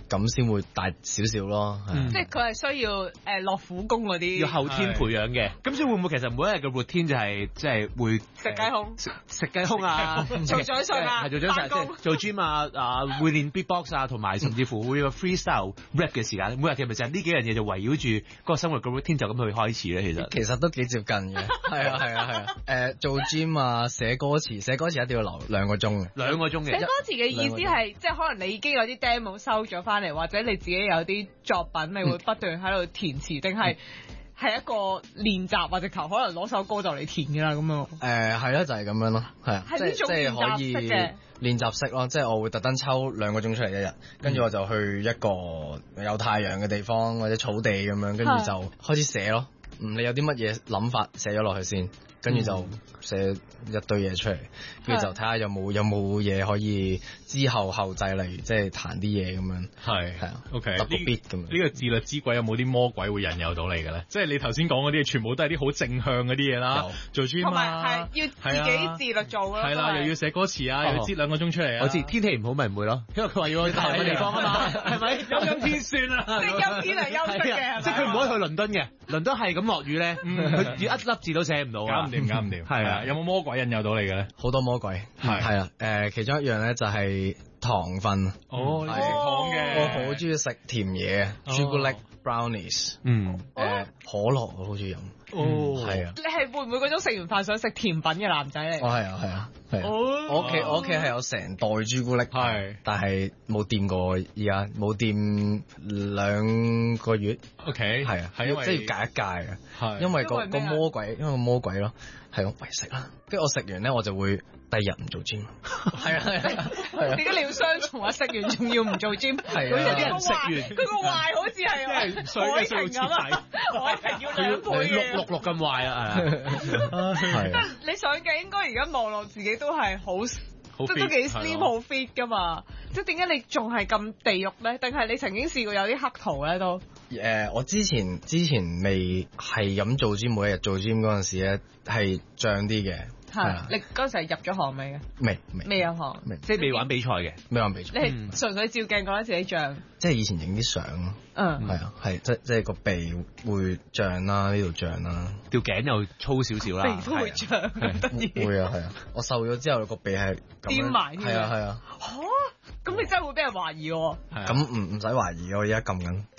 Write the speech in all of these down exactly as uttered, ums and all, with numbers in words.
咁先會大少少咯。 即係佢係需要誒落苦功嗰啲， 要後天培養嘅。咁所以會唔會其實每一日嘅 routine 就係即係會食雞胸、 食雞胸啊， 做掌上啊， 係做掌上，即係做 gym 啊，啊會練 beatbox 啊，同埋甚至乎會有 freestyle rap 嘅時間。每日其實咪就係呢幾樣嘢就圍繞住嗰個生活嘅 routine 就咁去開始咧。其實其實都幾接近嘅，係啊係啊係啊。誒做 gym 啊，寫歌詞，寫歌詞一定要留兩個鐘嘅， 兩個鐘嘅。 寫歌詞嘅意思係即係可能你已經有啲 demo 收咗翻嚟，或者你自己有啲作品，你會不斷喺度填詞，定係係一個練習，或者求可能攞首歌就嚟填㗎啦咁樣。 誒係啦，就係咁樣咯，係啊， 係呢種練習式嘅練習式咯，即係我會特登抽兩個鐘出嚟一日，跟住我就去一個有太陽嘅地方或者草地咁樣，跟住就開始寫咯。嗯，你有啲乜嘢諗法寫咗落去先，跟住就寫一堆嘢出嚟，跟住就睇下有冇有冇嘢可以之後後製，例如即係彈啲嘢咁樣。 係係啊 ，OK， 揼個 beat 咁樣。 呢個自律之鬼有冇啲魔鬼會引誘到你嘅咧？即係你頭先講嗰啲全部都係啲好正向嗰啲嘢啦，做 gym 同埋啊， 係要自己自律做咯。 係啦，又要寫歌詞啊，又要擠兩個鐘出嚟啊。 我知天氣唔好咪唔會咯，因為佢話要去太陽嘅地方啊嘛，係咪？陰陰天算啊， 即係陰天係休息嘅， 即係佢唔可以去倫敦嘅，倫敦係咁落雨咧，佢要一粒字都寫唔到， 搞唔掂，搞唔掂。 係啊， 有冇魔鬼引誘到你嘅咧？ 好多魔鬼係係啊，誒其中一樣咧就係糖分。 哦，你食糖嘅， 我好中意食甜嘢，朱古力 brownies， 嗯， 誒可樂我好中意飲。 哦， 係啊。 你係會唔會嗰種食完飯想食甜品嘅男仔嚟？ 哦係啊係啊係啊。 哦， 我屋企我屋企係有成袋朱古力， 係， 但係冇掂過，而家冇掂兩個月。 OK， 係啊， 係因為即係要戒一戒嘅， 係因為個個因為咩啊魔鬼，因為個魔鬼咯，係咁喂食啦，跟住我食完咧我就會第二日唔做 gym。係啊係啊係啊。 點解你要雙重啊？食完仲要唔做 gym？ 係啊好似有啲人人食完佢個壞好似係海婷咁啊！海婷要兩倍嘅。 六六咁壞啊， 係啊。 你上鏡應該而家望落自己都係好， 好即係 fit， 都幾係 slim 咯好 fit 噶嘛？即係點解你仲係咁地獄咧？定係你曾經試過有啲黑圖咧都？ 誒，我之前之前未係咁做 gym，每一日做 gym 嗰陣時咧係漲啲嘅。係啊。 你嗰陣時係入咗行未嘅？ 未未未入行， 未即係未玩比賽嘅， 未玩比賽， 你係純粹照鏡覺得自己脹。 即係以前影啲相咯。 嗯。 係啊，係即即係個鼻會脹啦，呢度脹啦， 條頸又粗少少啦， 鼻都會脹，得意。 會啊係啊，我瘦咗之後個鼻係咁樣顛埋添係啊係啊。 嚇！咁你真係會俾人懷疑喎。 咁唔唔使懷疑，我而家撳緊。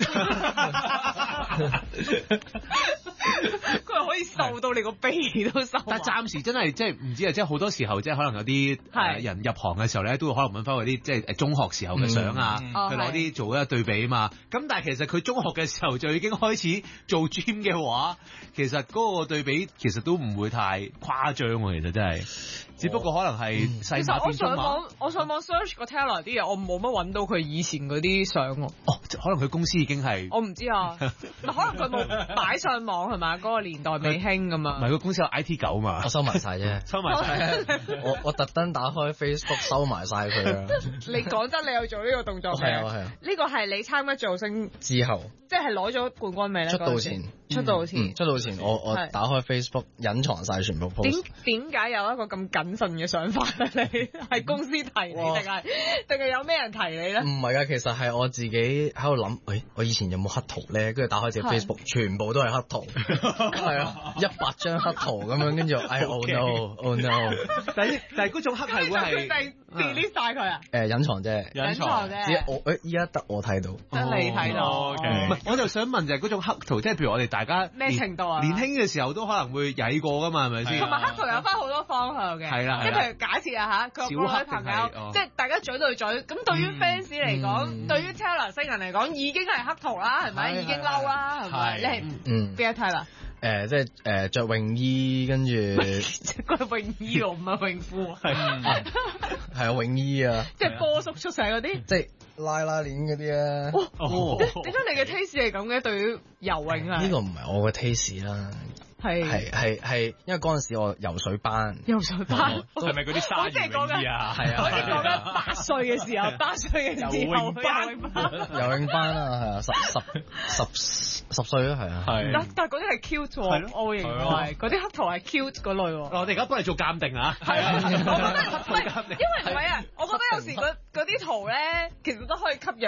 佢係可以瘦到你個鼻都瘦。 但係暫時真係即係唔知啊，即係好多時候即係可能有啲誒人入行嘅時候咧，都會可能揾翻嗰啲即係誒中學時候嘅相啊，去攞啲做一個對比啊嘛。咁但係其實佢中學嘅時候就已經開始做 gym 嘅話，其實嗰個對比其實都唔會太誇張喎。其實真係，只不過可能係細碼變中碼。 我上網我上網 search 個 Taylor 啲嘢，我冇乜揾到佢以前嗰啲相喎。 哦，可能佢公司已經係我唔知啊，可能佢冇擺上網係嘛？嗰個年代未興咁嘛。 唔係個公司有 I T 狗嘛？ 我收埋晒啫， 收埋晒。 我我特登打開 Facebook 收埋晒佢啊！ 你講真，你有做呢個動作嘅？ 係啊係啊。 呢個係你參加造星之後， 即係攞咗冠軍未咧？ 出道前， 出道前， 出道前，我我打開 Facebook 隱藏晒全部 post。 點點解有一個咁謹慎嘅想法咧？你係公司提你定係定係有咩人提你咧？ 唔係啊，其實係我自己喺度諗，誒，我以前有冇黑圖咧？跟住打開隻 Facebook，全部都係黑圖，係啊，一百張黑圖咁樣，跟住哎 oh no oh no！ 但係但係嗰種黑係會係 delete 曬佢啊？ 誒，隱藏啫， 隱藏啫。 只我誒依家得我睇到， 得你睇到。 唔係，我就想問就係嗰種黑圖，即係譬如我哋大家咩程度啊？ 年輕嘅時候都可能會曳過噶嘛，係咪先？ 同埋黑圖有翻好多方向嘅。 係啦， 即係譬如假設啊嚇，佢有個女朋友，即係大家嘴對嘴，咁對於 fans 嚟講，對於 Taylor 星人嚟講，已經係黑圖啦，係咪？已經嬲啦，係咪？你係嗯邊一 Taylor？ 誒，即係誒著泳衣，跟住個泳衣喎，唔係泳褲。係係啊，泳衣啊， 即係波叔出世嗰啲， 即係拉拉鏈嗰啲啊。 哦，點解你嘅 taste 係咁嘅？對於游泳啊？ 呢個唔係我嘅 taste 啦。係係係係，因為嗰陣時我游水班， 游水班係咪嗰啲鯊魚泳衣啊？ 係啊， 好似講緊八歲嘅時候，八歲嘅時候游泳班， 游泳班啊，係啊，十十十十歲咯，係啊。 係。 但但嗰啲係 cute 喎，我會認為嗰啲黑圖係 cute 嗰類喎。 我哋而家幫你做鑑定啊！ 係啊，我覺得唔係，因為唔係啊，我覺得有時嗰嗰啲圖咧，其實都可以吸引